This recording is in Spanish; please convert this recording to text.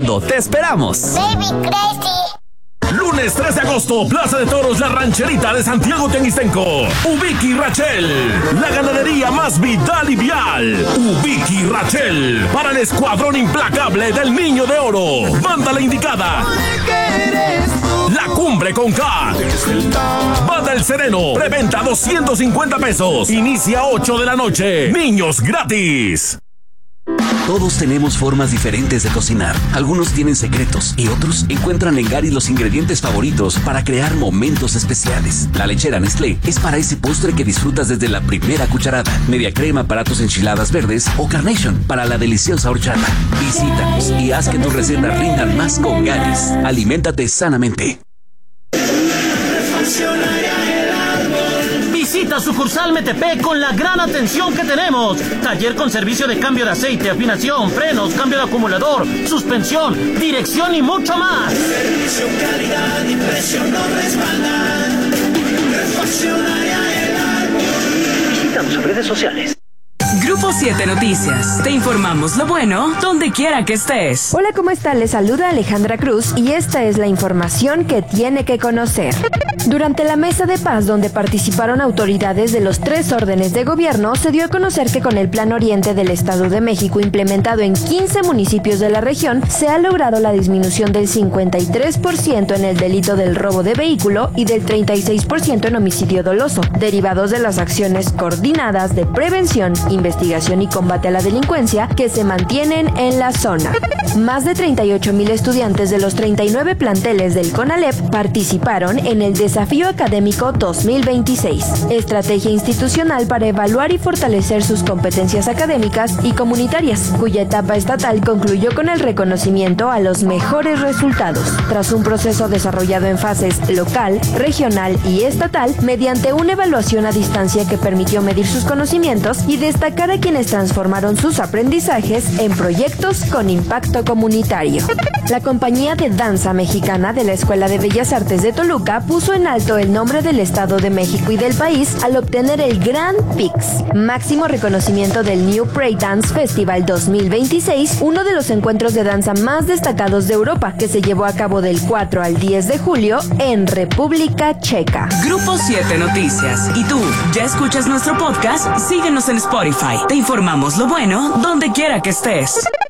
pasando. ¡Te esperamos! Baby Crazy. Lunes 3 de agosto, Plaza de Toros La Rancherita de Santiago Teguistenco. Ubique y Rachel, la ganadería más vital y vial. Ubique y Rachel, para el escuadrón implacable del Niño de Oro. Banda la indicada. La Cumbre con K. Banda El Sereno, preventa 250 pesos. Inicia 8 de la noche. Niños gratis. Todos tenemos formas diferentes de cocinar. Algunos tienen secretos y otros encuentran en Gary los ingredientes favoritos para crear momentos especiales. La lechera Nestlé es para ese postre que disfrutas desde la primera cucharada. Media crema para tus enchiladas verdes o Carnation para la deliciosa horchata. Visítanos y haz que tus recetas rindan más con Gary's. Aliméntate sanamente. Visita sucursal Metepec con la gran atención que tenemos. Taller con servicio de cambio de aceite, afinación, frenos, cambio de acumulador, suspensión, dirección y mucho más. Servicio, calidad y precio nos respaldan. Refaccionaria El Árbol. Visita sus redes sociales. Grupo 7 Noticias. Te informamos lo bueno donde quiera que estés. Hola, ¿cómo están? Les saluda Alejandra Cruz y esta es la información que tiene que conocer. Durante la mesa de paz donde participaron autoridades de los 3 órdenes de gobierno, se dio a conocer que con el Plan Oriente del Estado de México implementado en 15 municipios de la región, se ha logrado la disminución del 53% en el delito del robo de vehículo y del 36% en homicidio doloso, derivados de las acciones coordinadas de prevención, investigación y combate a la delincuencia que se mantienen en la zona. Más de 38,000 estudiantes de los 39 planteles del CONALEP participaron en el Desafío Académico 2026, estrategia institucional para evaluar y fortalecer sus competencias académicas y comunitarias, cuya etapa estatal concluyó con el reconocimiento a los mejores resultados, tras un proceso desarrollado en fases local, regional y estatal, mediante una evaluación a distancia que permitió medir sus conocimientos y destacar a quienes transformaron sus aprendizajes en proyectos con impacto comunitario. La compañía de danza mexicana de la Escuela de Bellas Artes de Toluca puso en alto el nombre del Estado de México y del país al obtener el Grand Prix, máximo reconocimiento del New Break Dance Festival 2026, uno de los encuentros de danza más destacados de Europa, que se llevó a cabo del 4 al 10 de julio en República Checa. Grupo 7 Noticias. ¿Y tú, ya escuchas nuestro podcast? Síguenos en Spotify. Te informamos lo bueno donde quiera que estés.